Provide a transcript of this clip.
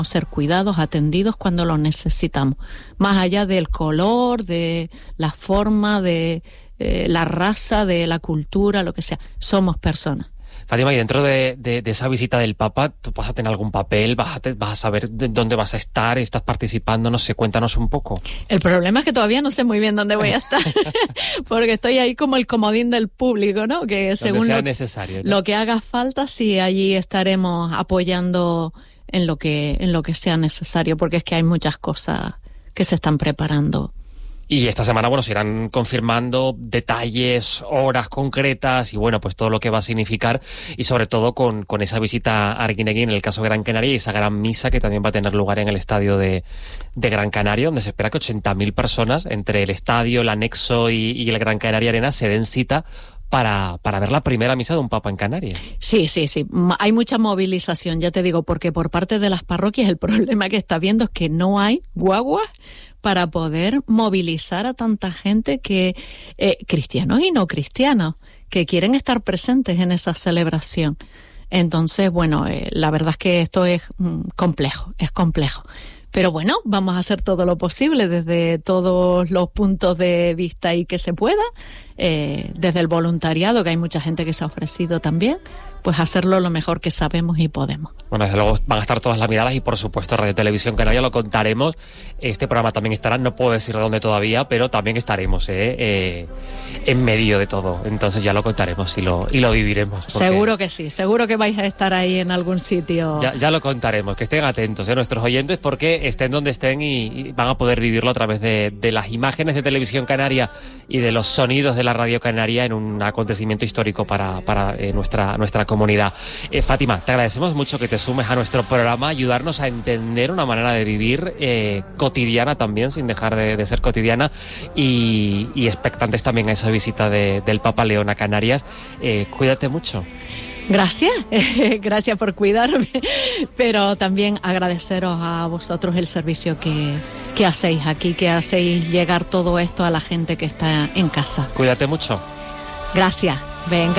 ser cuidados, atendidos cuando los necesitamos, más allá del color, de la forma, de la raza, de la cultura, lo que sea. Somos personas. Fátima, y dentro de esa visita del Papa, ¿tú vas a tener algún papel? ¿Vas a saber dónde vas a estar? ¿Estás participando? No sé, cuéntanos un poco. El problema es que todavía no sé muy bien dónde voy a estar, porque estoy ahí como el comodín del público, ¿no? Que según sea necesario, ¿no? Lo que haga falta, sí, allí estaremos apoyando en lo que sea necesario, porque es que hay muchas cosas que se están preparando. Y esta semana, bueno, se irán confirmando detalles, horas concretas y, bueno, pues todo lo que va a significar, y sobre todo con esa visita a Arguineguín, en el caso de Gran Canaria, y esa gran misa que también va a tener lugar en el estadio de Gran Canaria, donde se espera que 80.000 personas, entre el estadio, el anexo y el Gran Canaria Arena, se den cita para ver la primera misa de un Papa en Canarias. Sí. Hay mucha movilización, ya te digo, porque por parte de las parroquias el problema que está viendo es que no hay guaguas para poder movilizar a tanta gente que cristianos y no cristianos que quieren estar presentes en esa celebración. Entonces, bueno, la verdad es que esto es complejo. Pero bueno, vamos a hacer todo lo posible desde todos los puntos de vista y que se pueda, desde el voluntariado, que hay mucha gente que se ha ofrecido también, pues hacerlo lo mejor que sabemos y podemos. Bueno, desde luego van a estar todas las miradas y por supuesto Radio Televisión Canaria lo contaremos. Este programa también estará, no puedo decir dónde todavía, pero también estaremos en medio de todo. Entonces ya lo contaremos y lo viviremos. Seguro que sí, seguro que vais a estar ahí en algún sitio. Ya lo contaremos, que estén atentos nuestros oyentes, porque estén donde estén y van a poder vivirlo a través de las imágenes de Televisión Canaria y de los sonidos de la Radio Canaria en un acontecimiento histórico para nuestra comunidad. Fátima, te agradecemos mucho que te sumes a nuestro programa, ayudarnos a entender una manera de vivir cotidiana también, sin dejar de ser cotidiana, y expectantes también a esa visita del Papa León a Canarias. Cuídate mucho. Gracias por cuidarme, pero también agradeceros a vosotros el servicio que hacéis aquí, que hacéis llegar todo esto a la gente que está en casa. Cuídate mucho. Gracias. Venga.